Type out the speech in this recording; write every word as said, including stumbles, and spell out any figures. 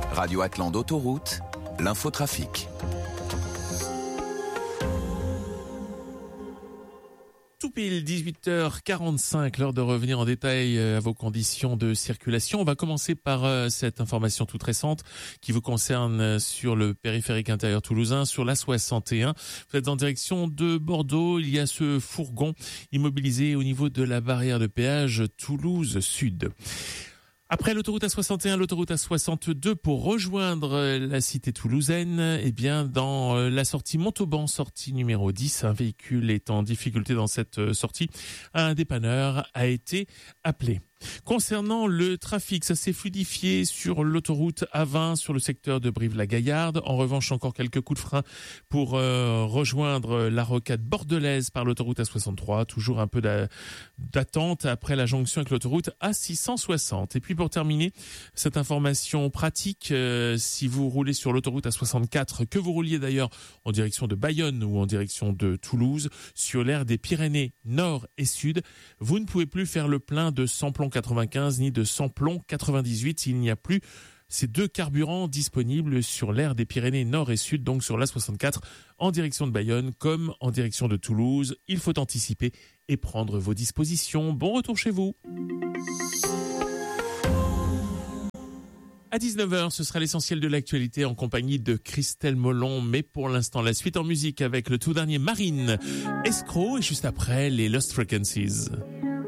Radio Atlan d'Autoroute, l'infotrafic. Tout pile dix-huit heures quarante-cinq, l'heure de revenir en détail à vos conditions de circulation. On va commencer par cette information toute récente qui vous concerne sur le périphérique intérieur toulousain, sur l'A soixante et un. Vous êtes en direction de Bordeaux, il y a ce fourgon immobilisé au niveau de la barrière de péage Toulouse Sud. Après l'autoroute A soixante et un, l'autoroute A soixante-deux pour rejoindre la cité toulousaine, eh bien, dans la sortie Montauban, sortie numéro dix, un véhicule est en difficulté dans cette sortie. Un dépanneur a été appelé. Concernant le trafic, ça s'est fluidifié sur l'autoroute A vingt sur le secteur de Brive-la-Gaillarde. En revanche, encore quelques coups de frein pour euh, rejoindre la rocade bordelaise par l'autoroute A soixante-trois. Toujours un peu d'attente après la jonction avec l'autoroute A six cent soixante. Et puis pour terminer, cette information pratique, euh, si vous roulez sur l'autoroute A soixante-quatre, que vous rouliez d'ailleurs en direction de Bayonne ou en direction de Toulouse, sur l'aire des Pyrénées Nord et Sud, vous ne pouvez plus faire le plein de samplon quatre-vingt-quinze ni de samplon quatre-vingt-dix-huit. Il n'y a plus ces deux carburants disponibles sur l'aire des Pyrénées Nord et Sud, donc sur l'A soixante-quatre en direction de Bayonne comme en direction de Toulouse. Il faut anticiper et prendre vos dispositions. Bon retour chez vous. À dix-neuf heures, ce sera l'essentiel de l'actualité en compagnie de Christelle Molon. Mais pour l'instant, la suite en musique avec le tout dernier Marine, Escroc, et juste après, les Lost Frequencies.